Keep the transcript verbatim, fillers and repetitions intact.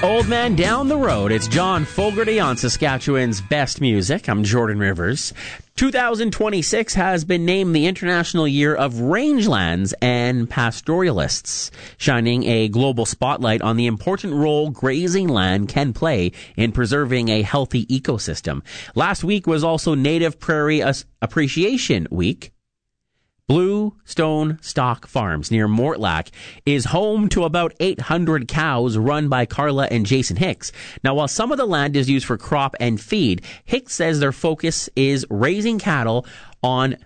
Old Man Down the Road. It's John Fogerty on Saskatchewan's Best Music. I'm Jordan Rivers. two thousand twenty-six has been named the International Year of Rangelands and Pastoralists, shining a global spotlight on the important role grazing land can play in preserving a healthy ecosystem. Last week was also Native Prairie Appreciation Week. Bluestone Stock Farms near Mortlach is home to about eight hundred cows run by Carla and Jason Hicks. Now, while some of the land is used for crop and feed, Hicks says their focus is raising cattle on